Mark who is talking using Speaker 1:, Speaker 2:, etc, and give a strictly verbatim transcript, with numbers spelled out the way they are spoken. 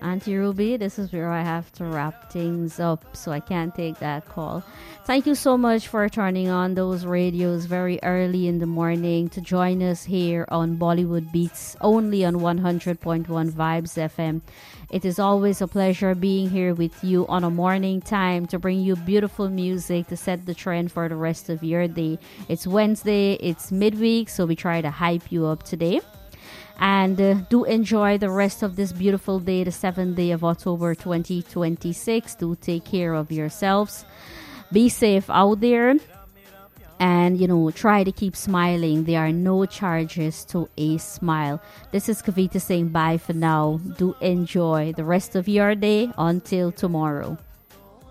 Speaker 1: Auntie Ruby, this is where I have to wrap things up, so I can't take that call. Thank you so much for turning on those radios very early in the morning to join us here on Bollywood Beats, only on one hundred point one Vibes F M. It is always a pleasure being here with you on a morning time to bring you beautiful music to set the trend for the rest of your day. It's Wednesday, it's midweek, so we try to hype you up today. And uh, do enjoy the rest of this beautiful day, the seventh day of October twenty twenty-six. Do take care of yourselves. Be safe out there. And, you know, try to keep smiling. There are no charges to a smile. This is Kavita saying bye for now. Do enjoy the rest of your day until tomorrow.